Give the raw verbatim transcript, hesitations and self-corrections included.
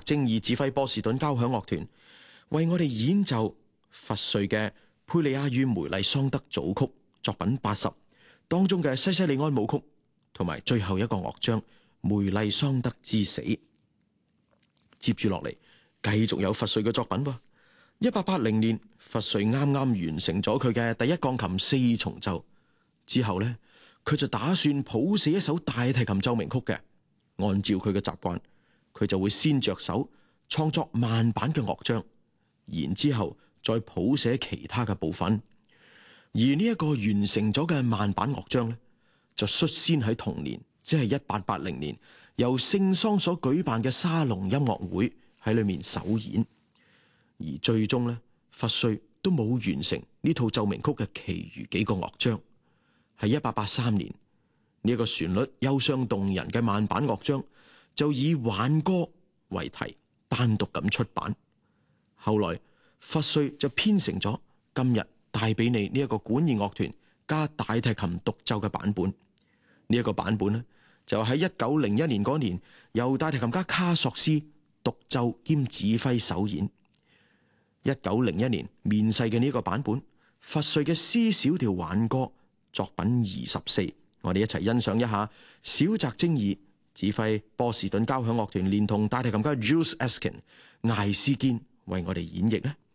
精義指揮波士頓交響樂團為我哋演奏佛瑞嘅佩利亞與梅麗桑德組曲作品八十當中嘅西西里安舞曲，同埋最後一個樂章梅麗桑德之死。接住落嚟繼續有佛瑞嘅作品噃。一八八零年，佛瑞啱啱完成咗佢嘅第一鋼琴四重奏之後呢，佢就打算譜寫一首大提琴奏鳴曲嘅。按照佢嘅習慣，佢就會先着手創作慢板嘅樂章，然之後再譜寫其他嘅部分。而呢一個完成咗嘅慢板樂章呢，就率先喺同年，即係一八八零年，由聖桑所舉辦嘅沙龍音樂會喺裏面首演。而最終呢，佛瑞都冇完成呢套奏鳴曲嘅其餘幾個樂章。喺一八八三年，呢一個旋律憂傷動人嘅慢板樂章就以挽歌為題單獨咁出版。後來佛瑞就編成咗今日帶俾你呢一個管弦樂團加大提琴獨奏嘅版本。呢一個版本呢，就喺一九零一年嗰年由大提琴家卡索斯獨奏兼指揮首演。一九零一年面世嘅呢個版本，佛瑞嘅 C 小調挽歌作品二十四，我哋一齊欣賞一下小澤征爾指揮波士頓交響樂團連同大提琴家 Jules Askin 艾斯堅為我哋演繹呢。